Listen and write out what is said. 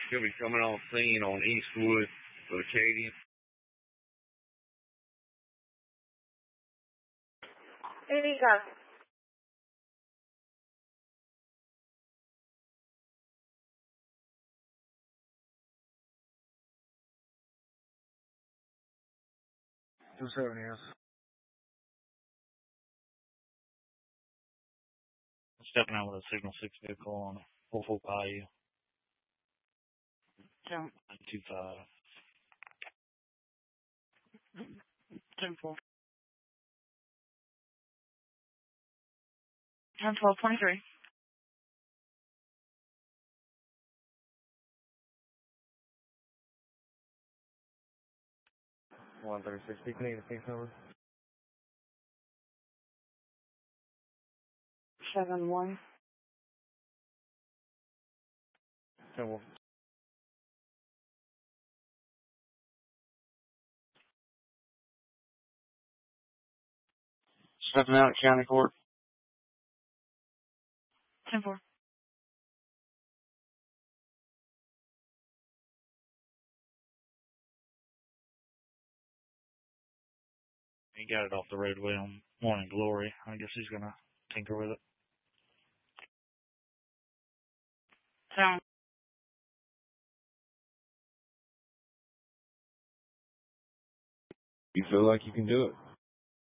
He'll be coming on scene on Eastwood with Acadian. Here you go. Two 7 years. Stepping out with a Signal 6 vehicle on 44 Bayou. Jump. 25. 10-4. 10-12-23. One 36. Can you need a case number? 7-1. 10-1. Stepping out at County Court. 10-4. He got it off the roadway on Morning Glory. I guess he's going to tinker with it. Sound. You feel like you can do it?